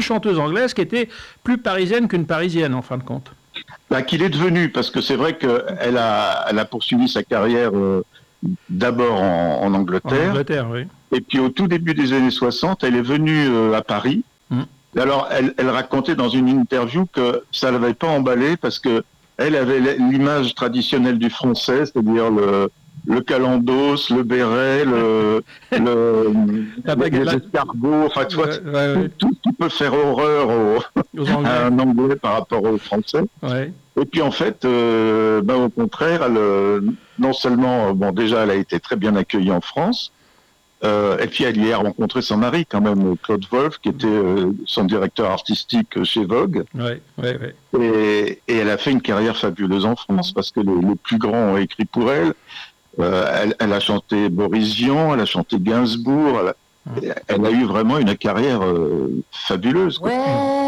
chanteuse anglaise qui était plus parisienne qu'une parisienne, en fin de compte. Qu'il est devenu, parce que c'est vrai qu'elle a poursuivi sa carrière d'abord en Angleterre. En Angleterre, oui. Et puis au tout début des années 60, elle est venue à Paris. Et alors, elle racontait dans une interview que ça ne l'avait pas emballée parce que elle avait l'image traditionnelle du français, c'est-à-dire le calandos, le béret, les escargots, enfin, tu vois, tout ce qui peut faire horreur à un Anglais par rapport aux Français. Ouais. Et puis en fait, au contraire, non seulement, déjà, elle a été très bien accueillie en France, et puis elle y a rencontré son mari quand même, Claude Wolff, qui était son directeur artistique chez Vogue. Ouais. Et elle a fait une carrière fabuleuse en France, parce que les plus grands ont écrit pour elle. Elle a chanté Boris Vian, elle a chanté Gainsbourg, elle a eu vraiment une carrière fabuleuse, quoi.